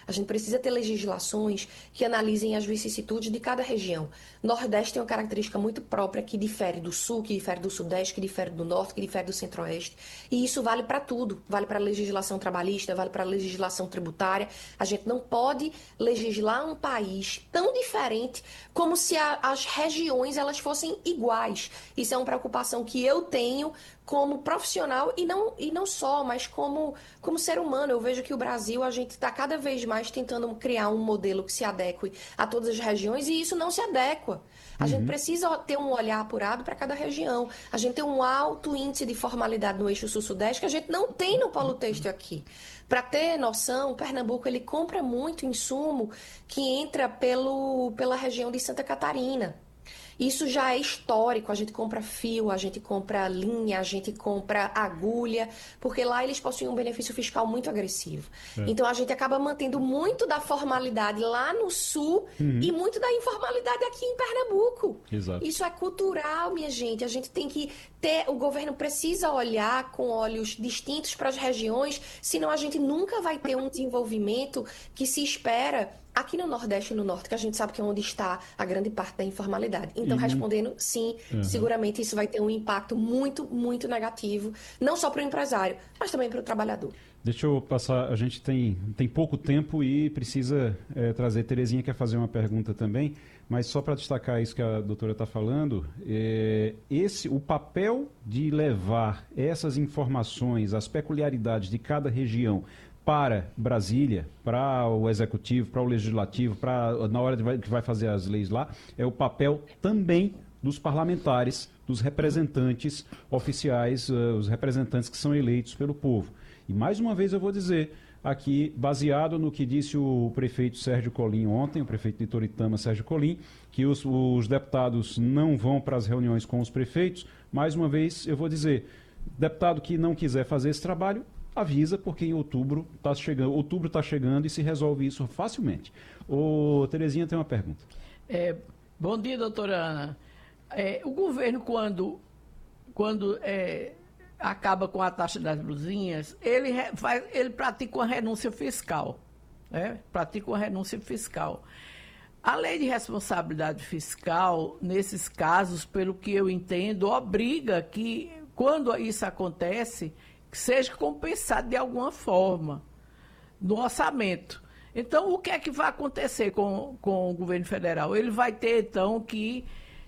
A gente precisa ter legislações que analisem as vicissitudes de cada região. Nordeste tem uma característica muito própria que difere do Sul, que difere do Sudeste, que difere do Norte, que difere do Centro-Oeste. E isso vale para tudo. Vale para a legislação trabalhista, vale para a legislação tributária. A gente não pode legislar um país tão diferente como se as regiões elas fossem iguais. Isso é uma preocupação que eu tenho como profissional e não só, mas como ser humano. Eu vejo que o Brasil, a gente está cada vez mais tentando criar um modelo que se adeque a todas as regiões e isso não se adequa. A gente precisa ter um olhar apurado para cada região. A gente tem um alto índice de formalidade no eixo sul-sudeste que a gente não tem no polo têxtil aqui. Para ter noção, Pernambuco ele compra muito insumo que entra pela região de Santa Catarina. Isso já é histórico, a gente compra fio, a gente compra linha, a gente compra agulha, porque lá eles possuem um benefício fiscal muito agressivo. Então a gente acaba mantendo muito da formalidade lá no sul e muito da informalidade aqui em Pernambuco. Exato. Isso é cultural, minha gente. A gente tem que o governo precisa olhar com olhos distintos para as regiões, senão a gente nunca vai ter um desenvolvimento que se espera aqui no Nordeste e no Norte, que a gente sabe que é onde está a grande parte da informalidade. Então, respondendo, sim, seguramente isso vai ter um impacto muito, muito negativo, não só para o empresário, mas também para o trabalhador. Deixa eu passar, a gente tem pouco tempo e precisa trazer. Terezinha quer fazer uma pergunta também, mas só para destacar isso que a doutora está falando, o papel de levar essas informações, as peculiaridades de cada região para Brasília, para o Executivo, para o Legislativo, na hora que vai fazer as leis lá, é o papel também dos parlamentares, dos representantes oficiais, os representantes que são eleitos pelo povo. E mais uma vez eu vou dizer aqui, baseado no que disse o prefeito Sérgio Colim ontem, o prefeito de Toritama, Sérgio Colim, que os deputados não vão para as reuniões com os prefeitos. Mais uma vez eu vou dizer, deputado que não quiser fazer esse trabalho, avisa, porque em outubro está chegando e se resolve isso facilmente. Terezinha tem uma pergunta. Bom dia, doutora Ana. O governo, quando acaba com a taxa das blusinhas, ele pratica uma renúncia fiscal. Pratica uma renúncia fiscal. A lei de responsabilidade fiscal, nesses casos, pelo que eu entendo, obriga que, quando isso acontece, que seja compensado de alguma forma no orçamento. Então, o que é que vai acontecer com o governo federal? Ele vai ter, então, que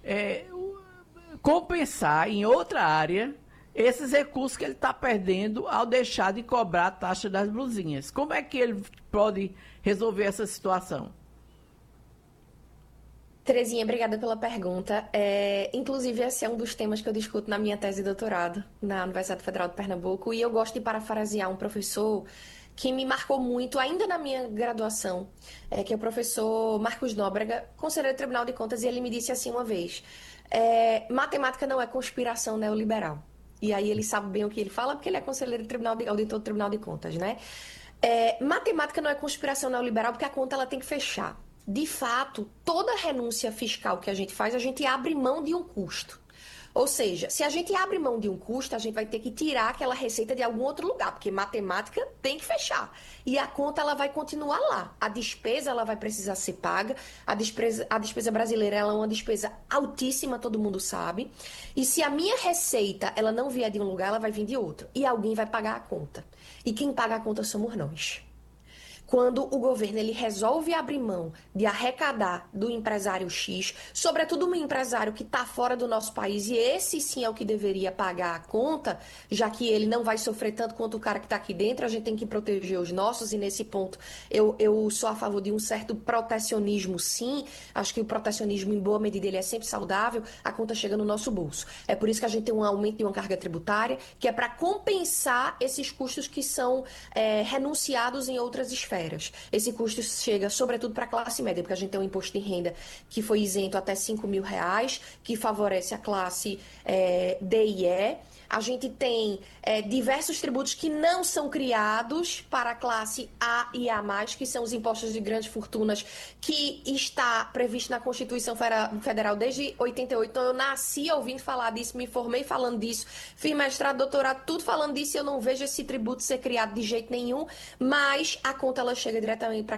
compensar em outra área esses recursos que ele está perdendo ao deixar de cobrar a taxa das blusinhas. Como é que ele pode resolver essa situação? Terezinha, obrigada pela pergunta. Inclusive, esse é um dos temas que eu discuto na minha tese de doutorado na Universidade Federal de Pernambuco, e eu gosto de parafrasear um professor que me marcou muito, ainda na minha graduação, que é o professor Marcos Nóbrega, conselheiro do Tribunal de Contas, e ele me disse assim uma vez, matemática não é conspiração neoliberal. E aí ele sabe bem o que ele fala, porque ele é conselheiro auditor do Tribunal de Contas, né? Matemática não é conspiração neoliberal, porque a conta ela tem que fechar. De fato, toda renúncia fiscal que a gente faz, a gente abre mão de um custo. Ou seja, se a gente abre mão de um custo, a gente vai ter que tirar aquela receita de algum outro lugar, porque matemática tem que fechar. E a conta ela vai continuar lá. A despesa ela vai precisar ser paga. A despesa brasileira ela é uma despesa altíssima, todo mundo sabe. E se a minha receita ela não vier de um lugar, ela vai vir de outro. E alguém vai pagar a conta. E quem paga a conta somos nós. Quando o governo ele resolve abrir mão de arrecadar do empresário X, sobretudo um empresário que está fora do nosso país, e esse sim é o que deveria pagar a conta, já que ele não vai sofrer tanto quanto o cara que está aqui dentro, a gente tem que proteger os nossos, e nesse ponto eu sou a favor de um certo protecionismo, sim. Acho que o protecionismo, em boa medida, ele é sempre saudável, a conta chega no nosso bolso. É por isso que a gente tem um aumento de uma carga tributária, que é para compensar esses custos que são renunciados em outras esferas. Esse custo chega sobretudo para a classe média, porque a gente tem um imposto de renda que foi isento até R$ 5.000, que favorece a classe D e E. A gente tem diversos tributos que não são criados para a classe A e A+, que são os impostos de grandes fortunas, que está previsto na Constituição Federal desde 88. Então, eu nasci ouvindo falar disso, me formei falando disso, fiz mestrado, doutorado, tudo falando disso, e eu não vejo esse tributo ser criado de jeito nenhum, mas a conta ela chega diretamente para